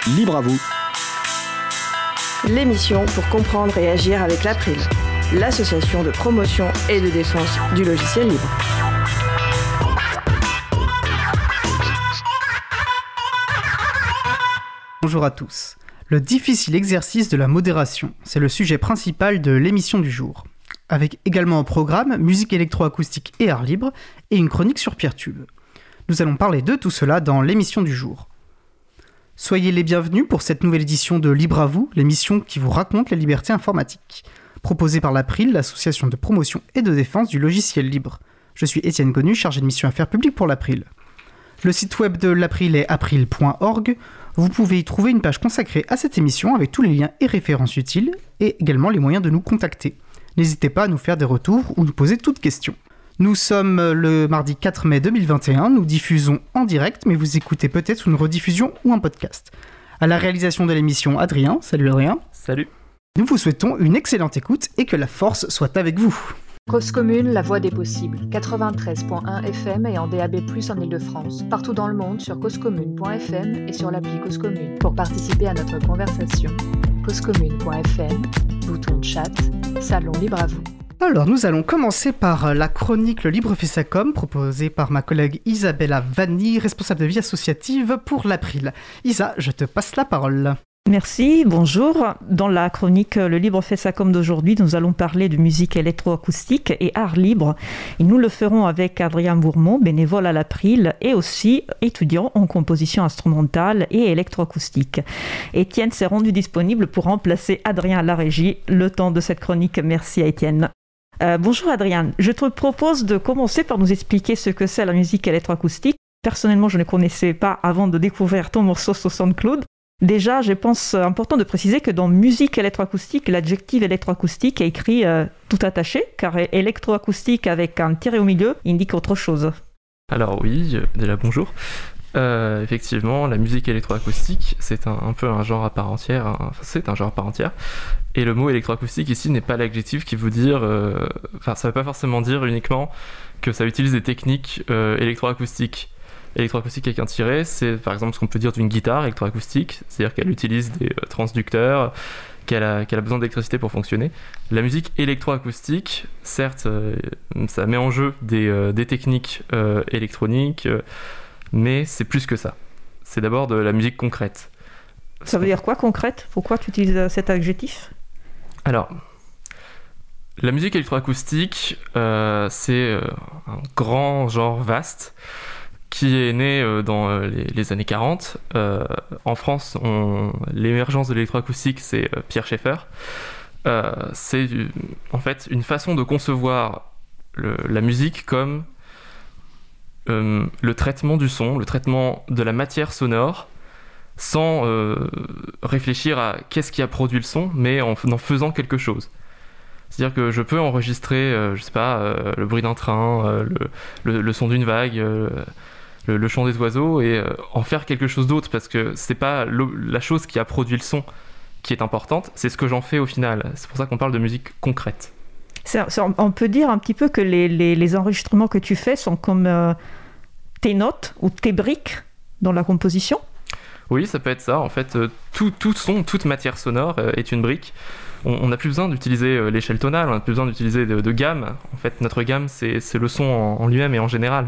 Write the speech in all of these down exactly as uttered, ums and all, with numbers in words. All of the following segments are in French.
Libre à vous. L'émission pour comprendre et agir avec l'April, l'association de promotion et de défense du logiciel libre. Bonjour à tous. Le difficile exercice de la modération, c'est le sujet principal de l'émission du jour. Avec également au programme musique électroacoustique et art libre et une chronique sur Peertube. Nous allons parler de tout cela dans l'émission du jour. Soyez les bienvenus pour cette nouvelle édition de Libre à vous, l'émission qui vous raconte les libertés informatiques. Proposée par l'April, l'association de promotion et de défense du logiciel libre. Je suis Étienne Gonu, chargé de mission affaires publiques pour l'April. Le site web de l'April est april point org. Vous pouvez y trouver une page consacrée à cette émission avec tous les liens et références utiles et également les moyens de nous contacter. N'hésitez pas à nous faire des retours ou nous poser toutes questions. Nous sommes le mardi quatre mai deux mille vingt et un, nous diffusons en direct, mais vous écoutez peut-être une rediffusion ou un podcast. À la réalisation de l'émission, Adrien. Salut Adrien. Salut. Nous vous souhaitons une excellente écoute et que la force soit avec vous. Cause commune, la voix des possibles. quatre-vingt-treize point un F M et en D A B plus, en Ile-de-France. Partout dans le monde sur cause commune point F M et sur l'appli Cause Commune. Pour participer à notre conversation, cause commune point F M, bouton chat, salon libre à vous. Alors, nous allons commencer par la chronique Le Libre fait sa com, proposée par ma collègue Isabella Vanni, responsable de vie associative pour l'April. Isa, je te passe la parole. Merci, bonjour. Dans la chronique Le Libre fait sa com d'aujourd'hui, nous allons parler de musique électroacoustique et art libre. Et nous le ferons avec Adrien Bourmont, bénévole à l'April et aussi étudiant en composition instrumentale et électroacoustique. Étienne s'est rendu disponible pour remplacer Adrien à la régie le temps de cette chronique. Merci à Étienne. Euh, bonjour Adrien, je te propose de commencer par nous expliquer ce que c'est la musique électroacoustique. Personnellement, je ne connaissais pas avant de découvrir ton morceau sur SoundCloud. Déjà, je pense important de préciser que dans musique électroacoustique, l'adjectif électroacoustique est écrit euh, tout attaché, car électroacoustique avec un tiret au milieu indique autre chose. Alors oui, déjà bonjour. Euh, effectivement, la musique électroacoustique, c'est un, un peu un genre à part entière. Hein, enfin, c'est un genre à part entière. Et le mot électroacoustique ici n'est pas l'adjectif qui veut dire... Euh, enfin, ça ne veut pas forcément dire uniquement que ça utilise des techniques euh, électroacoustiques. Électroacoustique avec un tiret, c'est par exemple ce qu'on peut dire d'une guitare électroacoustique, c'est-à-dire qu'elle utilise des euh, transducteurs, qu'elle a, qu'elle a besoin d'électricité pour fonctionner. La musique électroacoustique, certes, euh, ça met en jeu des, euh, des techniques euh, électroniques, euh, mais c'est plus que ça. C'est d'abord de la musique concrète. Ça veut dire quoi concrète ? Pourquoi tu utilises cet adjectif ? Alors, la musique électroacoustique, euh, c'est euh, un grand genre vaste, qui est né euh, dans euh, les, les années quarante. Euh, en France, on, l'émergence de l'électroacoustique, c'est euh, Pierre Schaeffer. Euh, c'est euh, en fait une façon de concevoir le, la musique comme euh, le traitement du son, le traitement de la matière sonore, sans euh, réfléchir à qu'est-ce qui a produit le son, mais en, en faisant quelque chose. C'est-à-dire que je peux enregistrer, euh, je sais pas, euh, le bruit d'un train, euh, le, le, le son d'une vague, euh, Le, le chant des oiseaux et euh, en faire quelque chose d'autre, parce que c'est pas la chose qui a produit le son qui est importante, c'est ce que j'en fais au final. C'est pour ça qu'on parle de musique concrète. C'est, c'est, on peut dire un petit peu que les, les, les enregistrements que tu fais sont comme euh, tes notes ou tes briques dans la composition ? Oui, ça peut être ça. En fait, euh, tout, tout son, toute matière sonore euh, est une brique. On n'a plus besoin d'utiliser euh, l'échelle tonale, on n'a plus besoin d'utiliser de, de gamme. En fait, notre gamme, c'est, c'est le son en, en lui-même et en général.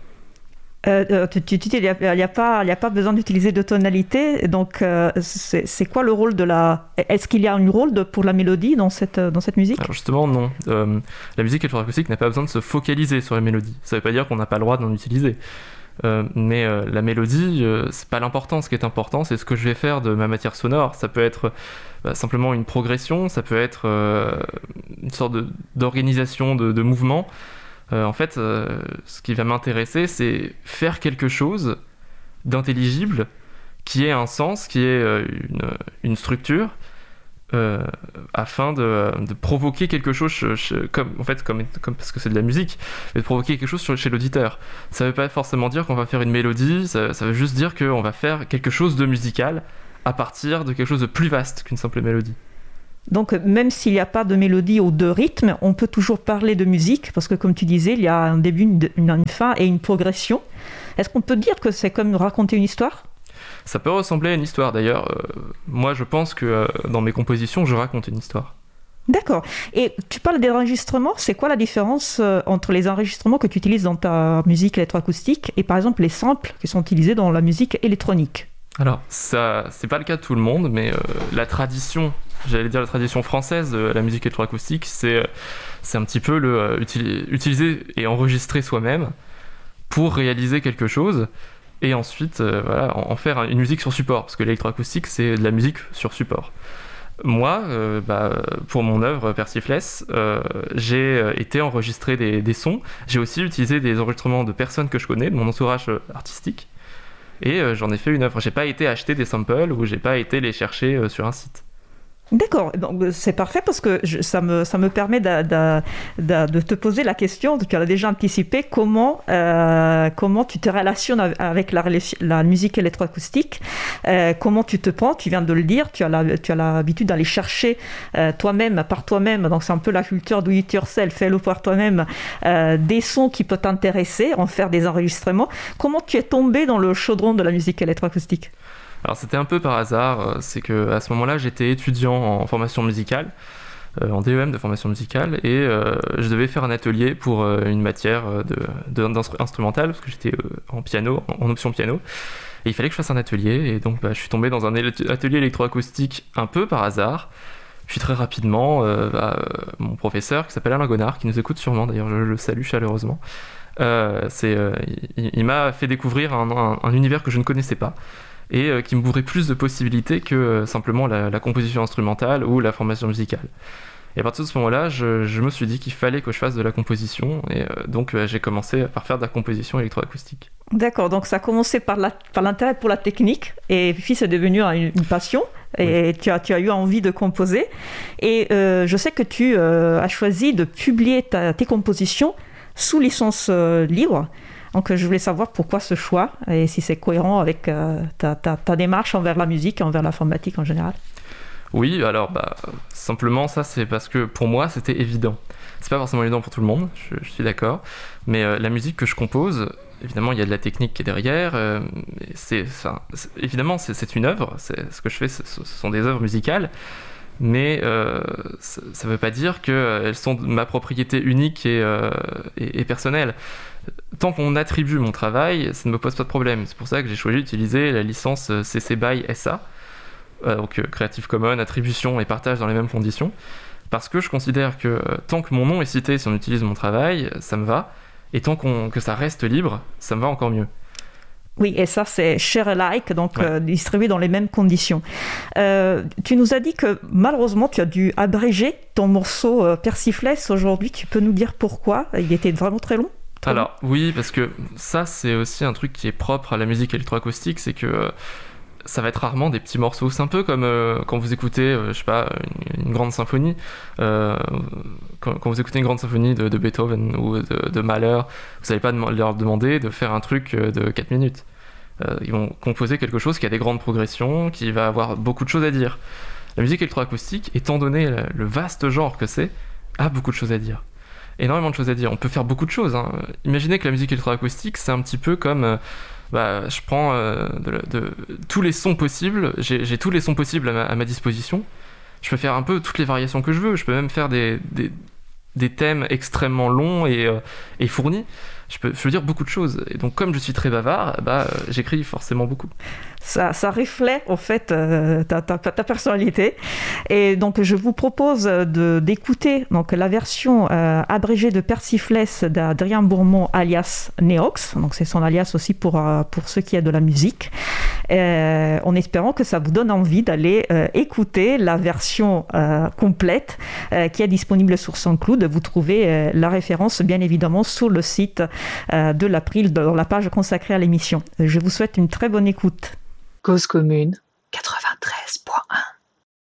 Euh, tu, tu, tu, il n'y a, a, pas, a pas besoin d'utiliser de tonalité, donc euh, c'est, c'est quoi le rôle de la... Est-ce qu'il y a un rôle de, pour la mélodie dans cette, dans cette musique ? Alors justement, non. Euh, la musique électroacoustique n'a pas besoin de se focaliser sur la mélodie. Ça ne veut pas dire qu'on n'a pas le droit d'en utiliser. Euh, mais euh, la mélodie, euh, c'est pas l'important. Ce qui est important, c'est ce que je vais faire de ma matière sonore. Ça peut être bah, simplement une progression, ça peut être euh, une sorte de, d'organisation de, de mouvement. Euh, en fait, euh, ce qui va m'intéresser, c'est faire quelque chose d'intelligible, qui ait un sens, qui ait euh, une, une structure, euh, afin de, de provoquer quelque chose, chez, chez, comme, en fait, comme, comme, parce que c'est de la musique, mais de provoquer quelque chose chez, chez l'auditeur. Ça ne veut pas forcément dire qu'on va faire une mélodie, ça, ça veut juste dire qu'on va faire quelque chose de musical à partir de quelque chose de plus vaste qu'une simple mélodie. Donc, même s'il n'y a pas de mélodie ou de rythme, on peut toujours parler de musique, parce que comme tu disais, il y a un début, une, une fin et une progression. Est-ce qu'on peut dire que c'est comme raconter une histoire ? Ça peut ressembler à une histoire. D'ailleurs, euh, moi, je pense que euh, dans mes compositions, je raconte une histoire. D'accord. Et tu parles des enregistrements. C'est quoi la différence euh, entre les enregistrements que tu utilises dans ta musique électroacoustique et par exemple les samples qui sont utilisés dans la musique électronique? Alors, ça, c'est pas le cas de tout le monde, mais euh, la tradition, j'allais dire la tradition française de la musique électroacoustique, c'est, c'est un petit peu le euh, util- utiliser et enregistrer soi-même pour réaliser quelque chose et ensuite euh, voilà, en, en faire une musique sur support, parce que l'électroacoustique, c'est de la musique sur support. Moi, euh, bah, pour mon œuvre Persiflesse, euh, j'ai euh, été enregistrer des, des sons. J'ai aussi utilisé des enregistrements de personnes que je connais, de mon entourage euh, artistique. Et euh, j'en ai fait une œuvre. J'ai pas été acheter des samples ou j'ai pas été les chercher euh, sur un site. D'accord, donc c'est parfait parce que je, ça, me, ça me permet de, de, de, de te poser la question, tu as déjà anticipé, comment, euh, comment tu te relationnes avec la, la musique électroacoustique, euh, comment tu te prends, tu viens de le dire, tu as, la, tu as l'habitude d'aller chercher euh, toi-même, par toi-même, donc c'est un peu la culture do it yourself, fais-le par toi-même, euh, des sons qui peuvent t'intéresser, en faire des enregistrements. Comment tu es tombé dans le chaudron de la musique électroacoustique ? Alors c'était un peu par hasard, c'est qu'à ce moment-là j'étais étudiant en formation musicale, euh, en D E M de formation musicale, et euh, je devais faire un atelier pour euh, une matière de, de, d'instrumentale, parce que j'étais euh, en piano, en option piano, et il fallait que je fasse un atelier, et donc bah, je suis tombé dans un atelier électroacoustique un peu par hasard, puis très rapidement, euh, bah, mon professeur qui s'appelle Alain Gonard, qui nous écoute sûrement, d'ailleurs je le salue chaleureusement, euh, c'est, euh, il, il m'a fait découvrir un, un, un univers que je ne connaissais pas, et euh, qui me m'ouvrait plus de possibilités que euh, simplement la, la composition instrumentale ou la formation musicale. Et à partir de ce moment-là, je, je me suis dit qu'il fallait que je fasse de la composition, et euh, donc euh, j'ai commencé par faire de la composition électroacoustique. D'accord, donc ça a commencé par, la, par l'intérêt pour la technique, et puis c'est devenu une, une passion, et oui. tu, as, tu as eu envie de composer. Et euh, je sais que tu euh, as choisi de publier ta, tes compositions sous licence euh, libre. Donc je voulais savoir pourquoi ce choix et si c'est cohérent avec euh, ta, ta, ta démarche envers la musique et envers l'informatique en général. Oui, alors bah, simplement ça c'est parce que pour moi c'était évident. C'est pas forcément évident pour tout le monde, je, je suis d'accord, mais euh, la musique que je compose, évidemment il y a de la technique qui est derrière, euh, c'est, enfin, c'est, évidemment c'est, c'est une œuvre, c'est, ce que je fais ce, ce sont des œuvres musicales, mais euh, ça ne veut pas dire qu'elles sont de ma propriété unique et, euh, et, et personnelle. Tant qu'on attribue mon travail, ça ne me pose pas de problème. C'est pour ça que j'ai choisi d'utiliser la licence C C B Y S A, euh, donc Creative Commons, attribution et partage dans les mêmes conditions, parce que je considère que euh, tant que mon nom est cité si on utilise mon travail, ça me va, et tant qu'on, que ça reste libre, ça me va encore mieux. Oui, et ça, c'est share alike, donc ouais. euh, distribué dans les mêmes conditions. Euh, tu nous as dit que malheureusement, tu as dû abréger ton morceau euh, Persiflesse aujourd'hui. Tu peux nous dire pourquoi ? Il était vraiment très long ? Très Alors, long. Oui, parce que ça, c'est aussi un truc qui est propre à la musique électroacoustique, c'est que euh, ça va être rarement des petits morceaux. C'est un peu comme euh, quand vous écoutez, euh, je sais pas, une, une grande symphonie. Euh, quand, quand vous écoutez une grande symphonie de, de Beethoven ou de, de Mahler, vous n'allez pas dem- leur demander de faire un truc de quatre minutes. Euh, ils vont composer quelque chose qui a des grandes progressions, qui va avoir beaucoup de choses à dire. La musique électroacoustique, étant donné le, le vaste genre que c'est, a beaucoup de choses à dire. Énormément de choses à dire. On peut faire beaucoup de choses. Hein. Imaginez que la musique électroacoustique, c'est un petit peu comme... Euh, bah, je prends euh, de, de, tous les sons possibles, j'ai, j'ai tous les sons possibles à ma, à ma disposition. Je peux faire un peu toutes les variations que je veux. Je peux même faire des, des, des thèmes extrêmement longs et, euh, et fournis. Je peux, je peux dire beaucoup de choses. Et donc, comme je suis très bavard, bah, euh, j'écris forcément beaucoup. Ça, ça reflète, en fait, euh, ta, ta, ta personnalité. Et donc, je vous propose de, d'écouter donc, la version euh, abrégée de Persiflesse d'Adrien Bourmont, alias Neox. Donc, c'est son alias aussi pour, euh, pour ceux qui aiment de la musique. Euh, en espérant que ça vous donne envie d'aller euh, écouter la version euh, complète euh, qui est disponible sur SoundCloud. Vous trouvez euh, la référence, bien évidemment, sur le site de l'April, dans la page consacrée à l'émission. Je vous souhaite une très bonne écoute. Cause commune.